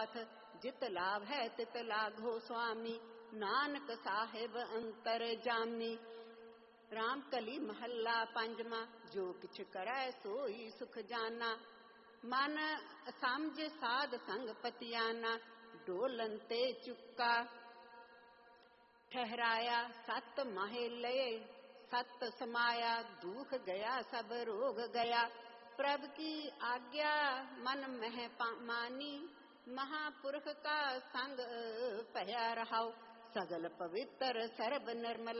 साथ, जित लाभ है तित लाघो स्वामी, नानक साहिब अंतर जामी। रामकली महला पंजवा, जो किछ करै सोई सुख जाना, मन समझ साध संग पतियाना, डोलन ते चुका ठहराया, सत माहे लये सत समाया, दुख गया सब रोग गया, प्रभु की आज्ञा मन मह मानी, महापुरख का संग पया रहाओ, सगल पवित्र सर्ब निर्मल